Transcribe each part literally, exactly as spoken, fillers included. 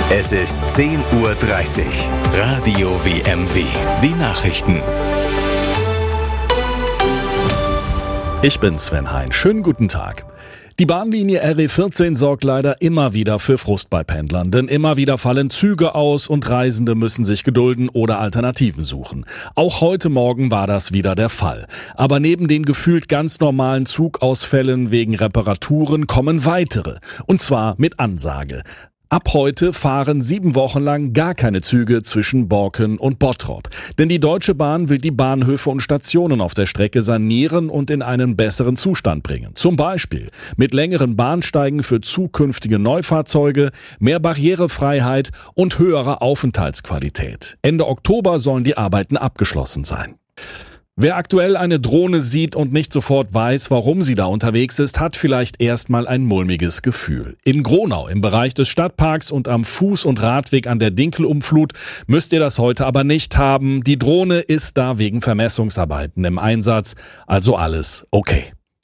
Es ist zehn Uhr dreißig. Radio W M W. Die Nachrichten. Ich bin Sven Hein. Schönen guten Tag. Die Bahnlinie R E vierzehn sorgt leider immer wieder für Frust bei Pendlern, denn immer wieder fallen Züge aus und Reisende müssen sich gedulden oder Alternativen suchen. Auch heute Morgen war das wieder der Fall. Aber neben den gefühlt ganz normalen Zugausfällen wegen Reparaturen kommen weitere. Und zwar mit Ansage. Ab heute fahren sieben Wochen lang gar keine Züge zwischen Borken und Bottrop. Denn die Deutsche Bahn will die Bahnhöfe und Stationen auf der Strecke sanieren und in einen besseren Zustand bringen. Zum Beispiel mit längeren Bahnsteigen für zukünftige Neufahrzeuge, mehr Barrierefreiheit und höherer Aufenthaltsqualität. Ende Oktober sollen die Arbeiten abgeschlossen sein. Wer aktuell eine Drohne sieht und nicht sofort weiß, warum sie da unterwegs ist, hat vielleicht erstmal ein mulmiges Gefühl. In Gronau, im Bereich des Stadtparks und am Fuß- und Radweg an der Dinkelumflut müsst ihr das heute aber nicht haben. Die Drohne ist da wegen Vermessungsarbeiten im Einsatz, also alles okay.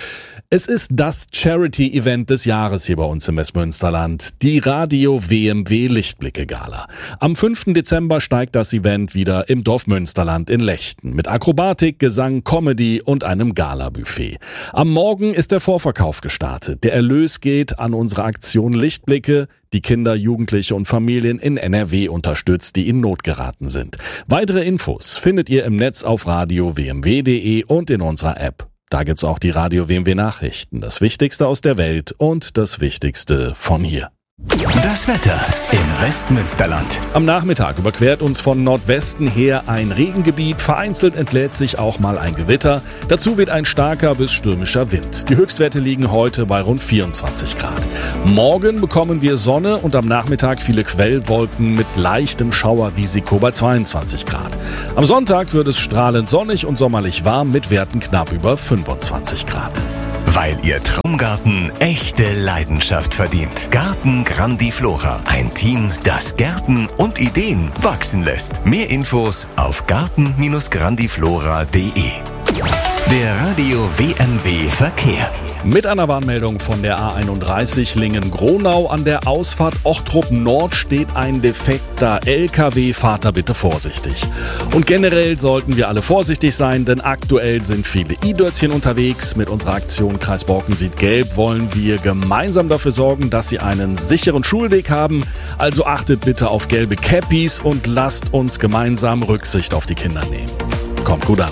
Es ist das Charity-Event des Jahres hier bei uns im Westmünsterland, die Radio W M W Lichtblicke-Gala. Am fünften Dezember steigt das Event wieder im Dorf Münsterland in Lechten mit Akrobatik, Gesang, Comedy und einem Gala-Buffet. Am Morgen ist der Vorverkauf gestartet. Der Erlös geht an unsere Aktion Lichtblicke, die Kinder, Jugendliche und Familien in N R W unterstützt, die in Not geraten sind. Weitere Infos findet ihr im Netz auf radio w m w punkt d e und in unserer App. Da gibt's auch die Radio W M W Nachrichten, das Wichtigste aus der Welt und das Wichtigste von hier. Das Wetter im Westmünsterland. Am Nachmittag überquert uns von Nordwesten her ein Regengebiet, vereinzelt entlädt sich auch mal ein Gewitter. Dazu weht ein starker bis stürmischer Wind. Die Höchstwerte liegen heute bei rund vierundzwanzig Grad. Morgen bekommen wir Sonne und am Nachmittag viele Quellwolken mit leichtem Schauerrisiko bei zweiundzwanzig Grad. Am Sonntag wird es strahlend sonnig und sommerlich warm mit Werten knapp über fünfundzwanzig Grad. Weil Ihr Traumgarten echte Leidenschaft verdient. Garten Grandiflora. Ein Team, das Gärten und Ideen wachsen lässt. Mehr Infos auf garten grandiflora punkt d e. Der Radio W M W Verkehr. Mit einer Warnmeldung von der A einunddreißig Lingen-Gronau an der Ausfahrt Ochtrup Nord steht ein defekter L K W. Fahrt da bitte vorsichtig. Und generell sollten wir alle vorsichtig sein, denn aktuell sind viele I-Dörzchen unterwegs. Mit unserer Aktion Kreis Borken sieht gelb wollen wir gemeinsam dafür sorgen, dass sie einen sicheren Schulweg haben. Also achtet bitte auf gelbe Cappies und lasst uns gemeinsam Rücksicht auf die Kinder nehmen. Kommt gut an.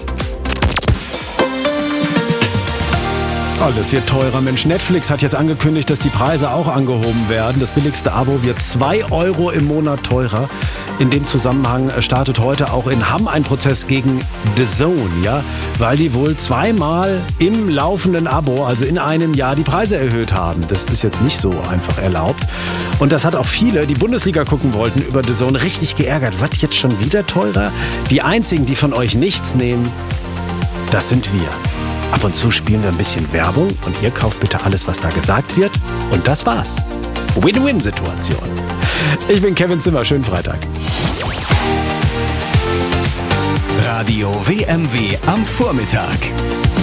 Alles wird teurer. Mensch, Netflix hat jetzt angekündigt, dass die Preise auch angehoben werden. Das billigste Abo wird zwei Euro im Monat teurer. In dem Zusammenhang startet heute auch in Hamm ein Prozess gegen D A Z N, ja, weil die wohl zweimal im laufenden Abo, also in einem Jahr, die Preise erhöht haben. Das ist jetzt nicht so einfach erlaubt. Und das hat auch viele, die Bundesliga gucken wollten, über D A Z N richtig geärgert. Was, jetzt schon wieder teurer? Die einzigen, die von euch nichts nehmen, das sind wir. Ab und zu spielen wir ein bisschen Werbung und ihr kauft bitte alles, was da gesagt wird. Und das war's. Win-Win-Situation. Ich bin Kevin Zimmer. Schönen Freitag. Radio W M W am Vormittag.